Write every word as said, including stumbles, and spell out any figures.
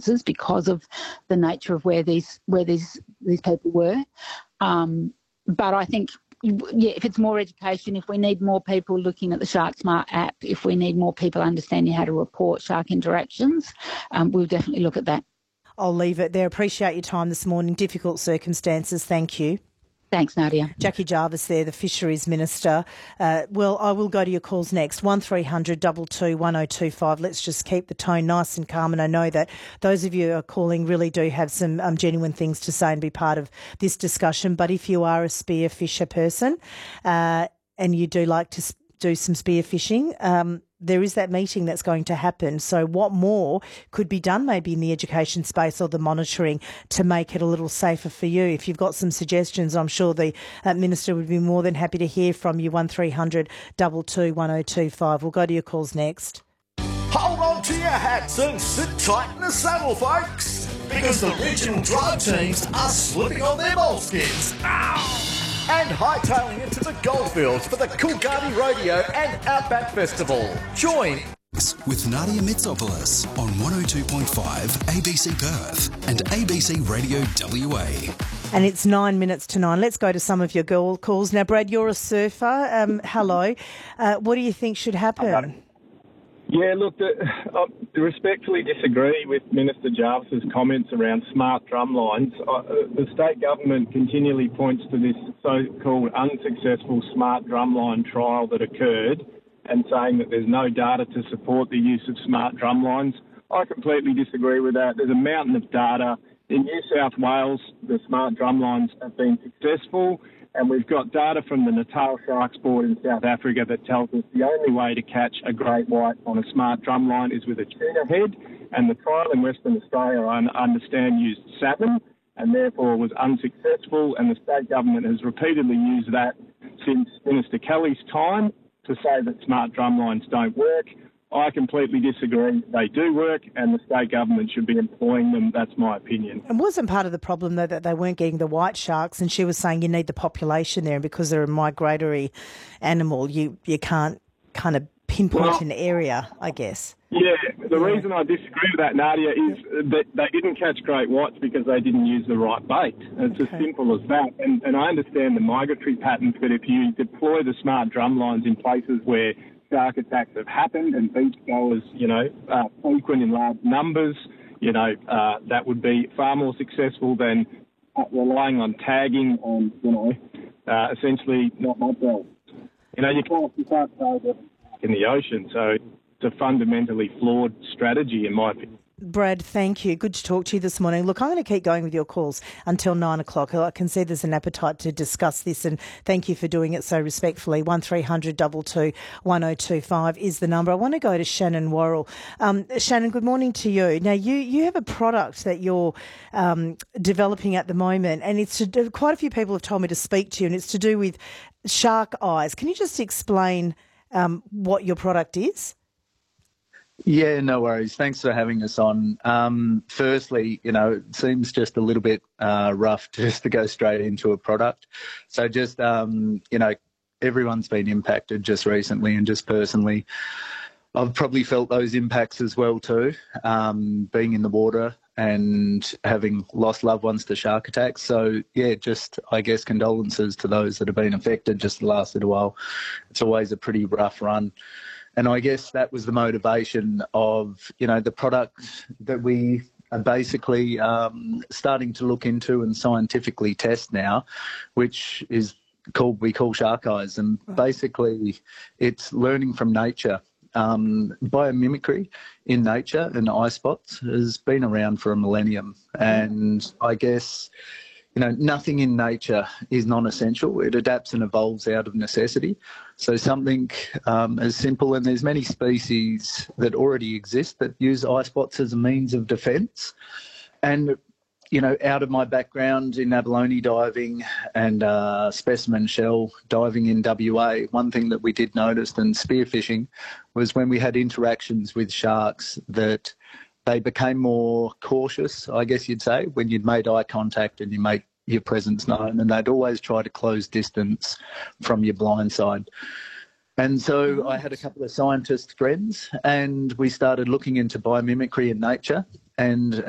circumstances because of the nature of where these where these these people were. Um, but I think, yeah, if it's more education, if we need more people looking at the Shark Smart app, if we need more people understanding how to report shark interactions, um, we'll definitely look at that. I'll leave it there. Appreciate your time this morning. Difficult circumstances. Thank you. Thanks, Nadia. Jackie Jarvis there, the Fisheries Minister. Uh, well, I will go to your calls next. one three hundred two two one oh two five. Let's just keep the tone nice and calm. And I know that those of you who are calling really do have some um, genuine things to say and be part of this discussion. But if you are a spearfisher person uh, and you do like to sp- do some spearfishing, um, there is that meeting that's going to happen. So what more could be done maybe in the education space or the monitoring to make it a little safer for you? If you've got some suggestions, I'm sure the uh, Minister would be more than happy to hear from you. one three hundred two two one oh two five. We'll go to your calls next. Hold on to your hats and sit tight in the saddle, folks, because the regional drive teams are slipping on their moleskins. Ow! And hightailing into the goldfields for the Coolgardie Rodeo and Outback Festival. Join with Nadia Mitsopoulos on one oh two point five A B C Perth and A B C Radio W A. And it's nine minutes to nine. Let's go to some of your girl calls. Now, Brad, you're a surfer. Um, hello. Uh, what do you think should happen? Yeah, look, the, I respectfully disagree with Minister Jarvis's comments around smart drumlines. Uh, the state government continually points to this so-called unsuccessful smart drumline trial that occurred and saying that there's no data to support the use of smart drumlines. I completely disagree with that. There's a mountain of data. In New South Wales, the smart drumlines have been successful, and we've got data from the Natal Sharks Board in South Africa that tells us the only way to catch a great white on a smart drumline is with a tuna head, and the trial in Western Australia, I understand, used salmon and therefore was unsuccessful, and the state government has repeatedly used that since Minister Kelly's time to say that smart drumlines don't work. I completely disagree. They do work, and the state government should be employing them. That's my opinion. And wasn't part of the problem, though, that they weren't getting the white sharks, and she was saying you need the population there, and because they're a migratory animal, you, you can't kind of pinpoint well, an area, I guess. Yeah, the yeah. reason I disagree with that, Nadia, is that they didn't catch great whites because they didn't use the right bait. It's okay. as simple as that. And, and I understand the migratory patterns, but if you deploy the smart drum lines in places where shark attacks have happened and beachgoers, you know, uh, frequent in large numbers, you know, uh, that would be far more successful than relying on tagging on, you know, uh, essentially not my fault. You know, you can't, you can't say that in the ocean, so it's a fundamentally flawed strategy, in my opinion. Brad, thank you. Good to talk to you this morning. Look, I'm going to keep going with your calls until nine o'clock. I can see there's an appetite to discuss this, and thank you for doing it so respectfully. one three hundred two two one oh two five is the number. I want to go to Shannon Worrell. Um, Shannon, good morning to you. Now, you, you have a product that you're um, developing at the moment, and it's to do, quite a few people have told me to speak to you, and it's to do with shark eyes. Can you just explain um, what your product is? Yeah, no worries. Thanks for having us on. Um, firstly, you know, it seems just a little bit uh, rough just to go straight into a product. So just, um, you know, everyone's been impacted just recently, and just personally, I've probably felt those impacts as well too, um, being in the water and having lost loved ones to shark attacks. So, yeah, just, I guess, condolences to those that have been affected just the last little while. It's always a pretty rough run. And I guess that was the motivation of, you know, the product that we are basically um, starting to look into and scientifically test now, which is called, we call Shark Eyes. And basically it's learning from nature. Um, biomimicry in nature and eye spots has been around for a millennium. And I guess, you know, nothing in nature is non-essential. It adapts and evolves out of necessity. So something um, as simple, and there's many species that already exist that use eye spots as a means of defence. And, you know, out of my background in abalone diving and uh, specimen shell diving in W A, one thing that we did notice in spearfishing was when we had interactions with sharks that they became more cautious, I guess you'd say, when you'd made eye contact and you make your presence known, and they'd always try to close distance from your blind side. And so nice. I had a couple of scientist friends, and we started looking into biomimicry in nature, and